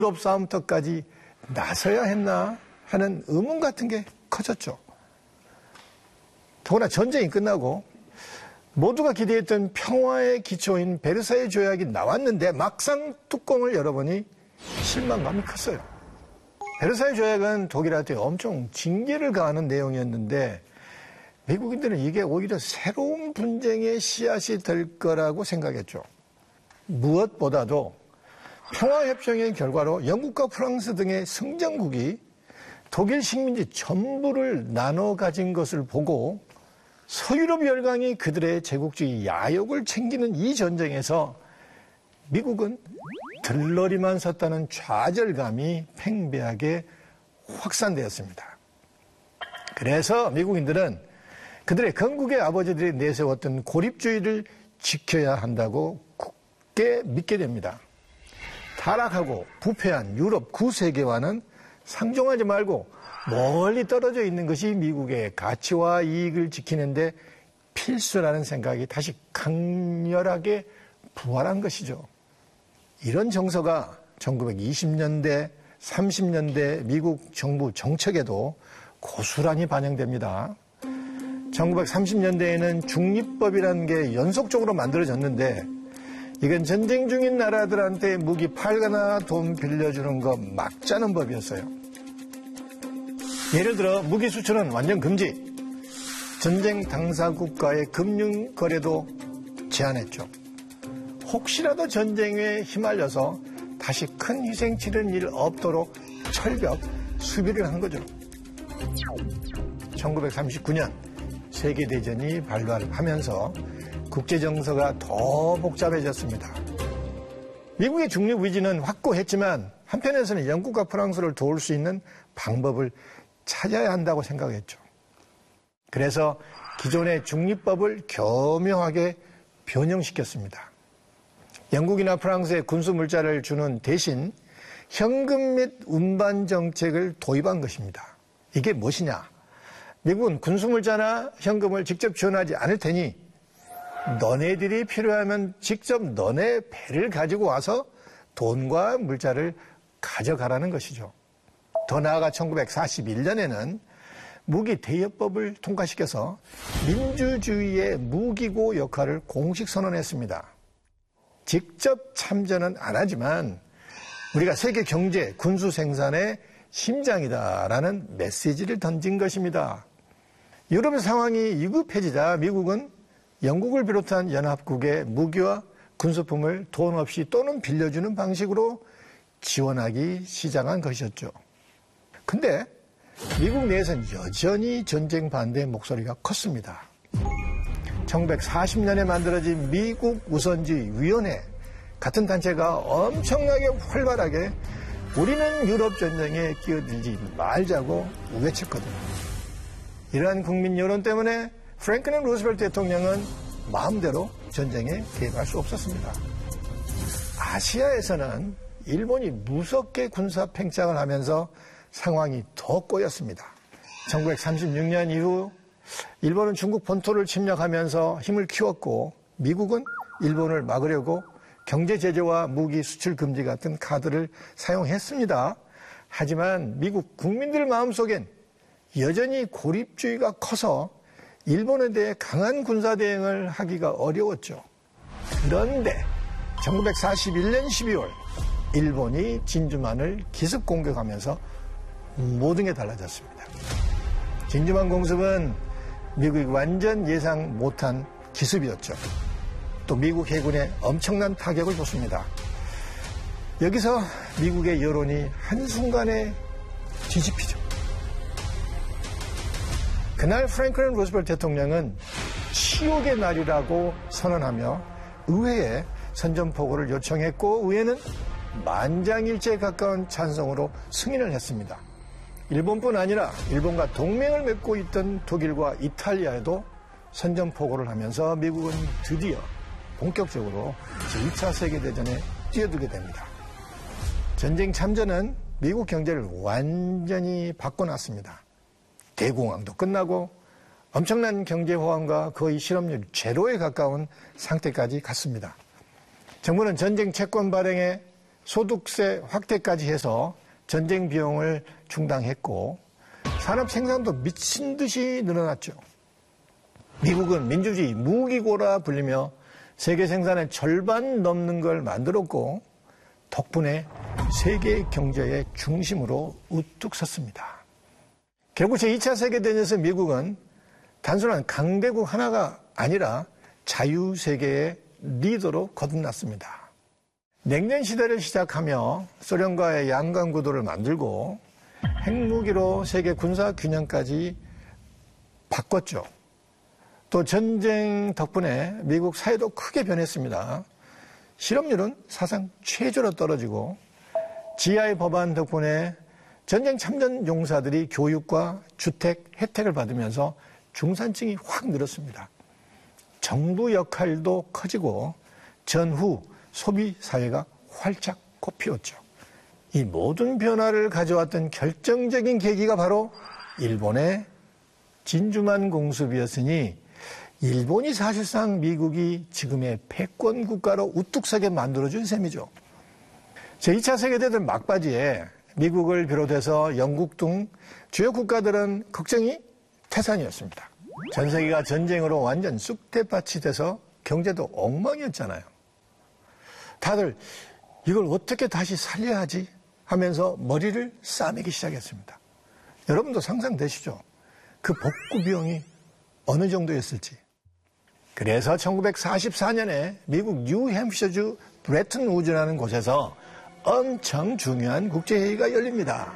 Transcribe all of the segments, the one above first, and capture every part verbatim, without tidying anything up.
유럽 싸움터까지 나서야 했나 하는 의문 같은 게 커졌죠. 더구나 전쟁이 끝나고 모두가 기대했던 평화의 기초인 베르사유 조약이 나왔는데 막상 뚜껑을 열어보니 실망감이 컸어요. 베르사유 조약은 독일한테 엄청 징계를 가하는 내용이었는데 미국인들은 이게 오히려 새로운 분쟁의 씨앗이 될 거라고 생각했죠. 무엇보다도 평화협정의 결과로 영국과 프랑스 등의 성장국이 독일 식민지 전부를 나눠 가진 것을 보고 서유럽 열강이 그들의 제국주의 야욕을 챙기는 이 전쟁에서 미국은 들러리만 섰다는 좌절감이 팽배하게 확산되었습니다. 그래서 미국인들은 그들의 건국의 아버지들이 내세웠던 고립주의를 지켜야 한다고 굳게 믿게 됩니다. 타락하고 부패한 유럽 구세계와는 상종하지 말고 멀리 떨어져 있는 것이 미국의 가치와 이익을 지키는데 필수라는 생각이 다시 강렬하게 부활한 것이죠. 이런 정서가 천구백이십 년대, 삼십 년대 미국 정부 정책에도 고스란히 반영됩니다. 천구백삼십 년대에는 중립법이라는 게 연속적으로 만들어졌는데 이건 전쟁 중인 나라들한테 무기 팔거나 돈 빌려주는 거 막자는 법이었어요. 예를 들어 무기 수출은 완전 금지, 전쟁 당사국가의 금융 거래도 제한했죠. 혹시라도 전쟁에 휘말려서 다시 큰 희생 치른 일 없도록 철벽 수비를 한 거죠. 천구백삼십구 년 세계대전이 발발하면서 국제정서가 더 복잡해졌습니다. 미국의 중립 의지는 확고했지만 한편에서는 영국과 프랑스를 도울 수 있는 방법을 찾아야 한다고 생각했죠. 그래서 기존의 중립법을 교묘하게 변형시켰습니다. 영국이나 프랑스에 군수 물자를 주는 대신 현금 및 운반 정책을 도입한 것입니다. 이게 무엇이냐? 미국은 군수 물자나 현금을 직접 지원하지 않을 테니 너네들이 필요하면 직접 너네 배를 가지고 와서 돈과 물자를 가져가라는 것이죠. 더 나아가 천구백사십일 년에는 무기 대여법을 통과시켜서 민주주의의 무기고 역할을 공식 선언했습니다. 직접 참전은 안 하지만 우리가 세계 경제, 군수 생산의 심장이다라는 메시지를 던진 것입니다. 유럽의 상황이 위급해지자 미국은 영국을 비롯한 연합국의 무기와 군수품을 돈 없이 또는 빌려주는 방식으로 지원하기 시작한 것이었죠. 근데 미국 내에서는 여전히 전쟁 반대 목소리가 컸습니다. 천구백사십 년에 만들어진 미국 우선주의 위원회 같은 단체가 엄청나게 활발하게 우리는 유럽 전쟁에 끼어들지 말자고 외쳤거든요. 이러한 국민 여론 때문에 프랭클린 루스벨트 대통령은 마음대로 전쟁에 개입할 수 없었습니다. 아시아에서는 일본이 무섭게 군사 팽창을 하면서 상황이 더 꼬였습니다. 천구백삼십육 년 이후 일본은 중국 본토를 침략하면서 힘을 키웠고 미국은 일본을 막으려고 경제 제재와 무기 수출 금지 같은 카드를 사용했습니다. 하지만 미국 국민들 마음속엔 여전히 고립주의가 커서 일본에 대해 강한 군사 대응을 하기가 어려웠죠. 그런데 천구백사십일 년 십이월 일본이 진주만을 기습 공격하면서 모든 게 달라졌습니다. 진주만 공습은 미국이 완전 예상 못한 기습이었죠. 또 미국 해군에 엄청난 타격을 줬습니다. 여기서 미국의 여론이 한순간에 뒤집히죠. 그날 프랭클린 루스벨트 대통령은 치욕의 날이라고 선언하며 의회에 선전포고를 요청했고 의회는 만장일치에 가까운 찬성으로 승인을 했습니다. 일본뿐 아니라 일본과 동맹을 맺고 있던 독일과 이탈리아에도 선전포고를 하면서 미국은 드디어 본격적으로 제이 차 세계대전에 뛰어들게 됩니다. 전쟁 참전은 미국 경제를 완전히 바꿔놨습니다. 대공황도 끝나고 엄청난 경제 호황과 거의 실업률 제로에 가까운 상태까지 갔습니다. 정부는 전쟁 채권 발행에 소득세 확대까지 해서 전쟁 비용을 충당했고 산업 생산도 미친 듯이 늘어났죠. 미국은 민주주의 무기고라 불리며 세계 생산의 절반 넘는 걸 만들었고 덕분에 세계 경제의 중심으로 우뚝 섰습니다. 결국 제이 차 세계대전에서 미국은 단순한 강대국 하나가 아니라 자유세계의 리더로 거듭났습니다. 냉전 시대를 시작하며 소련과의 양강 구도를 만들고 핵무기로 세계 군사 균형까지 바꿨죠. 또 전쟁 덕분에 미국 사회도 크게 변했습니다. 실업률은 사상 최저로 떨어지고 지아이 법안 덕분에 전쟁 참전 용사들이 교육과 주택 혜택을 받으면서 중산층이 확 늘었습니다. 정부 역할도 커지고 전후 소비 사회가 활짝 꽃피웠죠. 이 모든 변화를 가져왔던 결정적인 계기가 바로 일본의 진주만 공습이었으니 일본이 사실상 미국이 지금의 패권 국가로 우뚝 서게 만들어준 셈이죠. 제이 차 세계대전 막바지에 미국을 비롯해서 영국 등 주요 국가들은 걱정이 태산이었습니다. 전 세계가 전쟁으로 완전 쑥대밭이 돼서 경제도 엉망이었잖아요. 다들 이걸 어떻게 다시 살려야 하지 하면서 머리를 싸매기 시작했습니다. 여러분도 상상되시죠? 그 복구 비용이 어느 정도였을지. 그래서 천구백사십사 년에 미국 뉴햄프셔주 브레튼 우즈라는 곳에서 엄청 중요한 국제회의가 열립니다.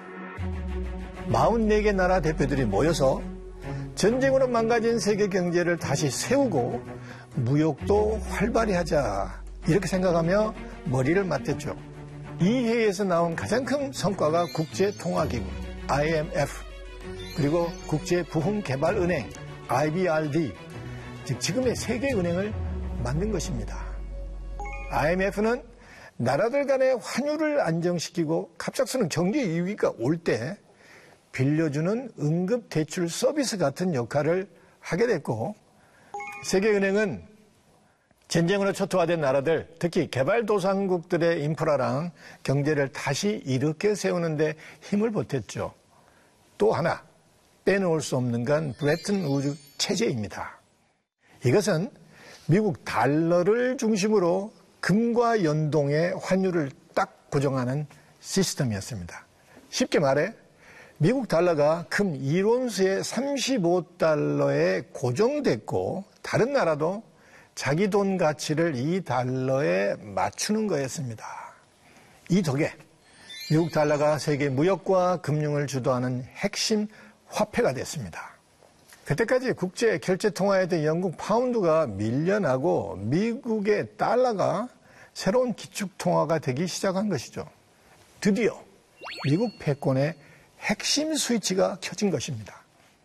사십사 개 나라 대표들이 모여서 전쟁으로 망가진 세계 경제를 다시 세우고 무역도 활발히 하자 이렇게 생각하며 머리를 맞댔죠. 이 회의에서 나온 가장 큰 성과가 국제통화기구 아이엠에프 그리고 국제부흥개발은행 아이비알디 즉 지금의 세계은행을 만든 것입니다. 아이엠에프는 나라들 간의 환율을 안정시키고 갑작스러운 경제 위기가 올 때 빌려주는 응급대출 서비스 같은 역할을 하게 됐고 세계은행은 전쟁으로 초토화된 나라들 특히 개발도상국들의 인프라랑 경제를 다시 일으켜 세우는 데 힘을 보탰죠. 또 하나 빼놓을 수 없는 건 브레튼 우즈 체제입니다. 이것은 미국 달러를 중심으로 금과 연동의 환율을 딱 고정하는 시스템이었습니다. 쉽게 말해 미국 달러가 금 일 온스에 삼십오 달러에 고정됐고 다른 나라도 자기 돈 가치를 이 달러에 맞추는 거였습니다. 이 덕에 미국 달러가 세계 무역과 금융을 주도하는 핵심 화폐가 됐습니다. 그때까지 국제 결제 통화였던 영국 파운드가 밀려나고 미국의 달러가 새로운 기축 통화가 되기 시작한 것이죠. 드디어 미국 패권의 핵심 스위치가 켜진 것입니다.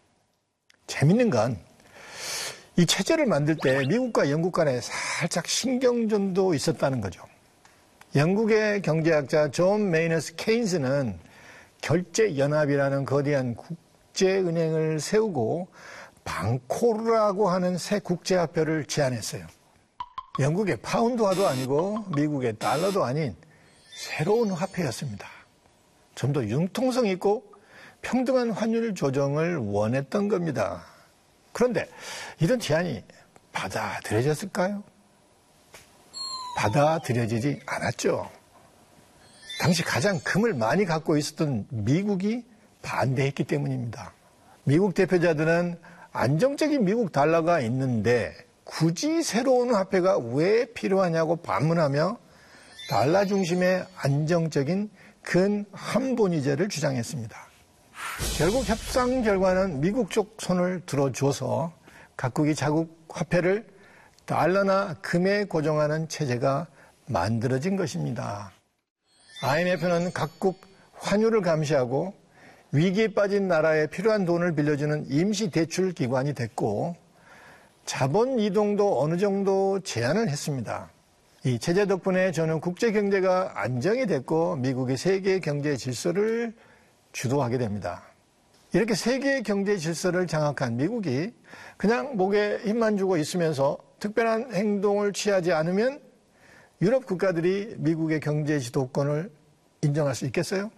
재밌는 건 이 체제를 만들 때 미국과 영국 간에 살짝 신경전도 있었다는 거죠. 영국의 경제학자 존 메이너스 케인스는 결제연합이라는 거대한 국제은행을 세우고 방코르라고 하는 새 국제화폐를 제안했어요. 영국의 파운드화도 아니고 미국의 달러도 아닌 새로운 화폐였습니다. 좀 더 융통성 있고 평등한 환율 조정을 원했던 겁니다. 그런데 이런 제안이 받아들여졌을까요? 받아들여지지 않았죠. 당시 가장 금을 많이 갖고 있었던 미국이 반대했기 때문입니다. 미국 대표자들은 안정적인 미국 달러가 있는데 굳이 새로운 화폐가 왜 필요하냐고 반문하며 달러 중심의 안정적인 근한본위제를 주장했습니다. 결국 협상 결과는 미국 쪽 손을 들어줘서 각국이 자국 화폐를 달러나 금에 고정하는 체제가 만들어진 것입니다. 아이엠에프는 각국 환율을 감시하고 위기에 빠진 나라에 필요한 돈을 빌려주는 임시 대출 기관이 됐고 자본 이동도 어느 정도 제한을 했습니다. 이 체제 덕분에 저는 국제 경제가 안정이 됐고 미국이 세계 경제 질서를 주도하게 됩니다. 이렇게 세계 경제 질서를 장악한 미국이 그냥 목에 힘만 주고 있으면서 특별한 행동을 취하지 않으면 유럽 국가들이 미국의 경제 지도권을 인정할 수 있겠어요?